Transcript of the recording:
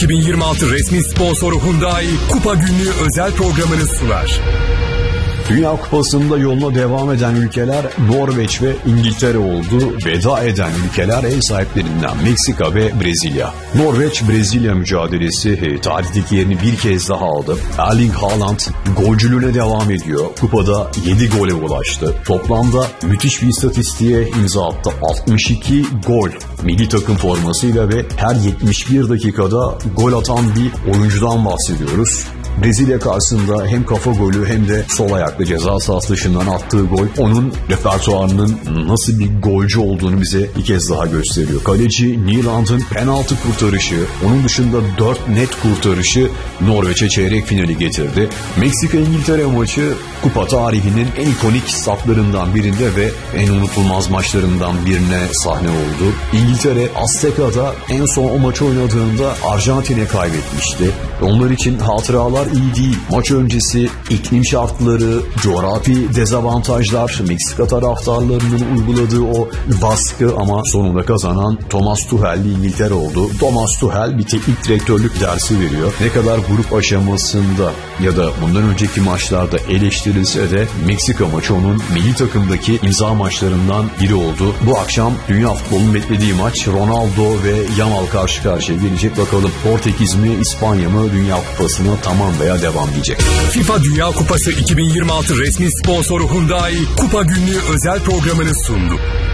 2026 resmi sponsoru Hyundai Kupa Günlüğü özel programını sunar. Dünya Kupası'nda yoluna devam eden ülkeler Norveç ve İngiltere oldu. Veda eden ülkeler ev sahiplerinden Meksika ve Brezilya. Norveç-Brezilya mücadelesi tarihteki yerini bir kez daha aldı. Erling Haaland golcülüğüne devam ediyor. Kupada 7 gole ulaştı. Toplamda müthiş bir istatistiğe imza attı. 62 gol milli takım formasıyla ve her 71 dakikada gol atan bir oyuncudan bahsediyoruz. Brezilya karşısında hem kafa golü hem de sol ayaklı ceza sahası dışından attığı gol onun repertuarının nasıl bir golcü olduğunu bize bir kez daha gösteriyor. Kaleci Nyland'ın penaltı kurtarışı, onun dışında 4 net kurtarışı Norveç'e çeyrek finali getirdi. Meksika-İngiltere maçı kupa tarihinin en ikonik statlarından birinde ve en unutulmaz maçlarından birine sahne oldu. İngiltere Azteka'da en son o maçı oynadığında Arjantin'e kaybetmişti. Onlar için hatıralar iyi değil. Maç öncesi iklim şartları, coğrafi dezavantajlar, Meksika taraftarlarının uyguladığı o baskı ama sonunda kazanan Thomas Tuchel'li İngiltere oldu. Thomas Tuchel bir teknik direktörlük dersi veriyor. Ne kadar grup aşamasında ya da bundan önceki maçlarda eleştirilse de Meksika maçı onun milli takımdaki imza maçlarından biri oldu. Bu akşam dünya futbolunun beklediği maç Ronaldo ve Yamal karşı karşıya gelecek. Bakalım Portekiz mi, İspanya mı Dünya Kupası'na tamam veya devam diyecek. FIFA Dünya Kupası 2026 resmi sponsoru Hyundai Kupa Günlüğü özel programını sundu.